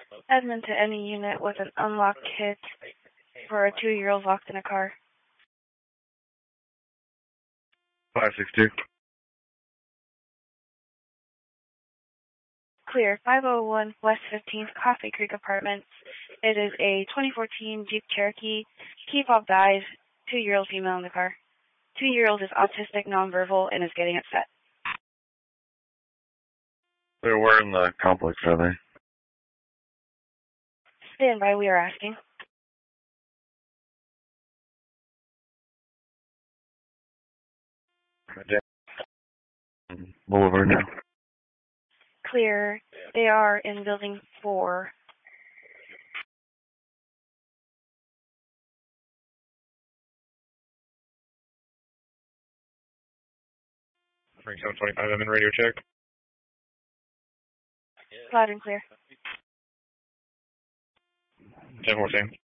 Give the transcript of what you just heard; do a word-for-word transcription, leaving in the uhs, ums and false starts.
Admin to any unit with an unlocked hit for a two-year-old locked in a car. five six two. Clear. five oh one West fifteenth, Coffee Creek Apartments. It is a twenty fourteen Jeep Cherokee. Key fob dies. Two-year-old female in the car. Two-year-old is autistic, nonverbal, and is getting upset. They're where in the complex are they? Stand by, we are asking. Boulevard now. Clear. They are in building four. seven twenty-five, I'm in radio check. Loud and clear. ten fourteen.